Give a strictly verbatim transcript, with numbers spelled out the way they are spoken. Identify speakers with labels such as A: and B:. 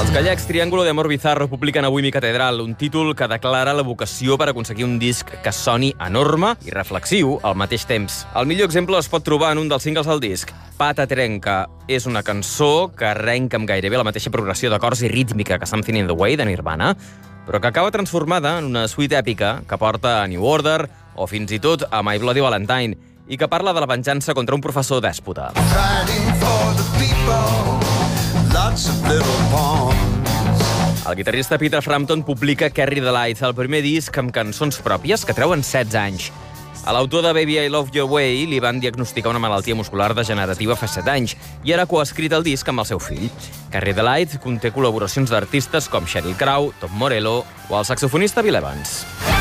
A: Els gallecs Triángulo de Amor Bizarro publiquen avui Mi Catedral, un títol que declara la vocació per aconseguir un disc que soni enorme i reflexiu al mateix temps. El millor exemple es pot trobar en un dels singles del disc. Pata Trenca és una cançó que arrenca amb gairebé la mateixa progressió d'acords i rítmica que Something in the Way de Nirvana, però que acaba transformada en una suite èpica que porta a New Order o fins i tot a My Bloody Valentine i que parla de la venjança contra un professor dèspota. El guitarrista Peter Frampton publica Carry the Light, el primer disc amb cançons pròpies que treuen setze anys. A l'autor de Baby I Love Your Way li van diagnosticar una malaltia muscular degenerativa fa set anys i ara coescrit el disc amb el seu fill. Carry the Light conté col·laboracions d'artistes com Sheryl Crow, Tom Morello o el saxofonista Bill Evans.